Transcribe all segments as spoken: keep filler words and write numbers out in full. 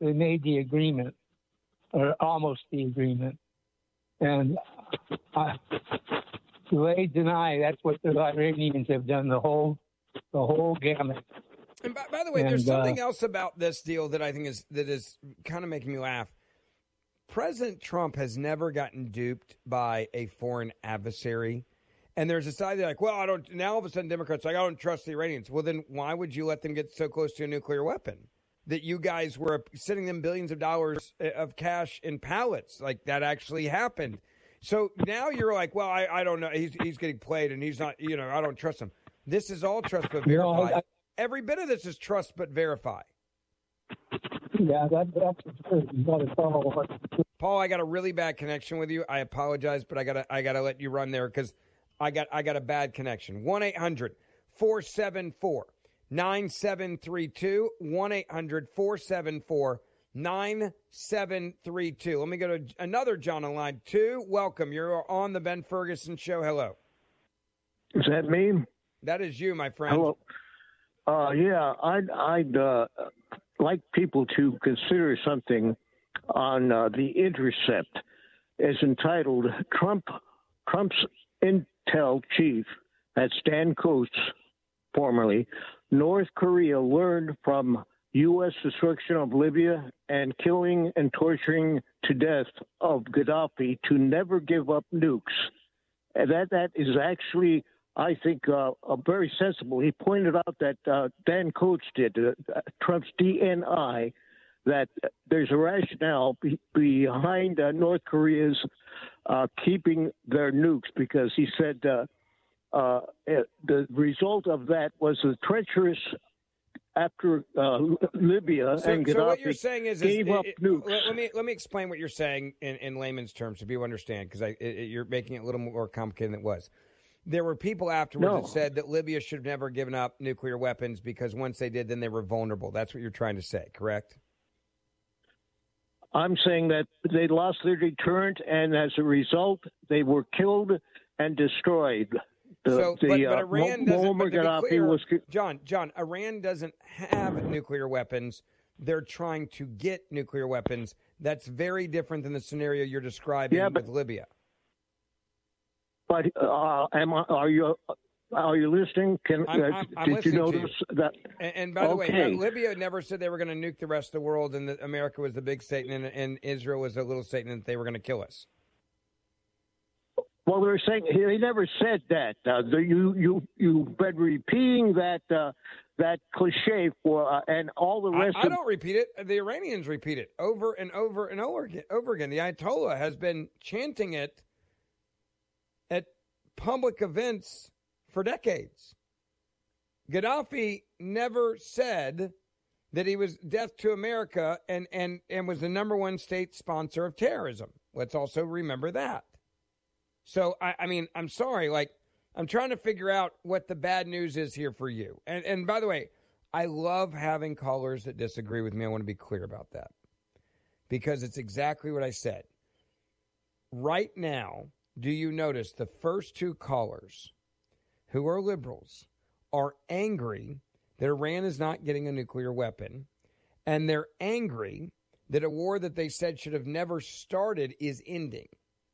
they made the agreement, or almost the agreement. And uh, they deny that's what the Iranians have done, the whole the whole gamut. And by, by the way, and, there's something uh, else about this deal that I think is that is kind of making me laugh. President Trump has never gotten duped by a foreign adversary. And there's a side that's like, well, I don't, now all of a sudden Democrats are like, I don't trust the Iranians. Well, then why would you let them get so close to a nuclear weapon? That you guys were sending them billions of dollars of cash in pallets. Like, that actually happened. So now you're like, well, I, I don't know. He's he's getting played and he's not, you know, I don't trust him. This is all trust but verify. No, I, Every bit of this is trust but verify. Yeah, that, that's true. You got to follow. Paul, I got a really bad connection with you. I apologize, but I gotta I gotta let you run there because I got I got a bad connection. one eight hundred four seven four nine seven three two. one eight hundred four seven four nine seven three two. Let me go to another John on line two. Welcome. You're on the Ben Ferguson Show. Hello. Is that me? That is you, my friend. Hello. Uh, yeah, I'd, I'd uh, like people to consider something on uh, The Intercept. It's entitled Trump Trump's Intel Chief, that's Dan Coats, formerly, North Korea learned from U S destruction of Libya and killing and torturing to death of Gaddafi to never give up nukes. And that that is actually, I think, uh, uh, very sensible. He pointed out that uh, Dan Coats did, uh, Trump's D N I, that there's a rationale be- behind uh, North Korea's uh, keeping their nukes, because he said uh, uh, the result of that was the treacherous after uh, Libya so, and Gaddafi so what you're saying is, gave is up it, nukes. Let, let me let me explain what you're saying in, in layman's terms so people understand, because I it, you're making it a little more complicated than it was. There were people afterwards No. that said that Libya should have never given up nuclear weapons because once they did, then they were vulnerable. That's what you're trying to say, correct? I'm saying that they lost their deterrent, and as a result, they were killed and destroyed. The, so, the, but, but uh, Iran Mo- doesn't. But to be Gaddafi clear, was, John, John, Iran doesn't have nuclear weapons. They're trying to get nuclear weapons. That's very different than the scenario you're describing Yeah, but- with Libya. But uh, am I, are you are you listening? Can I'm- uh, I'm- I'm did you listening to notice you. that? And, and by the way, Okay. uh, Libya never said they were going to nuke the rest of the world, and that America was the big Satan, and, and Israel was the little Satan, and that they were going to kill us. Well, they're saying he never said that. Uh, the, you you you've been repeating that uh, that cliche for uh, and all the I, rest. I of don't repeat it. The Iranians repeat it over and over and over again. Over again. The Ayatollah has been chanting it at public events for decades. Gaddafi never said that he was death to America and, and, and was the number one state sponsor of terrorism. Let's also remember that. So, I, I mean, I'm sorry. Like, I'm trying to figure out what the bad news is here for you. And, and by the way, I love having callers that disagree with me. I want to be clear about that because it's exactly what I said. Right now, do you notice the first two callers who are liberals are angry that Iran is not getting a nuclear weapon, and they're angry that a war that they said should have never started is ending?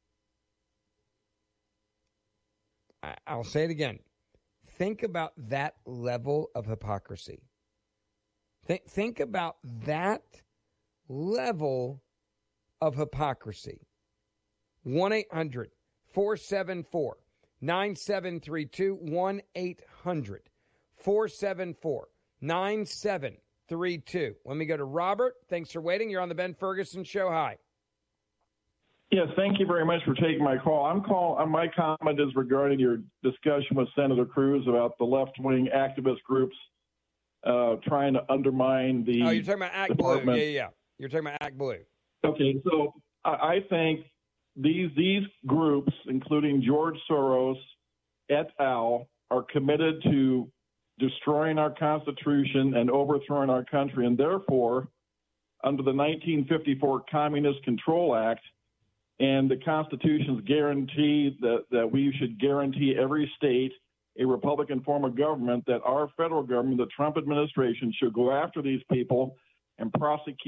I, I'll say it again. Think about that level of hypocrisy. Think, think about that level of hypocrisy. one eight hundred four seven four nine seven three two. one eight hundred four seven four nine seven three two. Let me go to Robert. Thanks for waiting. You're on the Ben Ferguson Show. Hi. Yes, thank you very much for taking my call. I'm call. My comment is regarding your discussion with Senator Cruz about the left-wing activist groups uh, trying to undermine the. Oh, you're talking about Act Blue. Yeah, yeah, yeah. You're talking about Act Blue. Okay, so I, I think these these groups, including George Soros et al., are committed to destroying our Constitution and overthrowing our country, and therefore, under the nineteen fifty-four Communist Control Act, and the Constitution's guarantee that, that we should guarantee every state a Republican form of government, that our federal government, the Trump administration, should go after these people and prosecute